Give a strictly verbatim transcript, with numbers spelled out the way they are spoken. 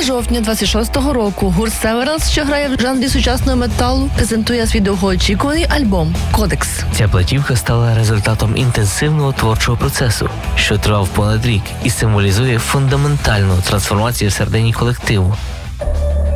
жовтня двадцять шостого року гурт Severance, що грає в жанрі сучасного металу, презентує свій довгоочікуваний альбом «Кодекс». Ця платівка стала результатом інтенсивного творчого процесу, що тривав понад рік і символізує фундаментальну трансформацію всередині колективу.